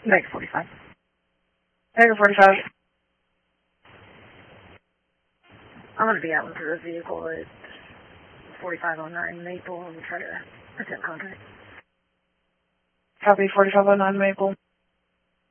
Make 45. Negative 45. I'm going to be out into the vehicle at 4509 Maple and try to attempt contact. Copy 4509 Maple.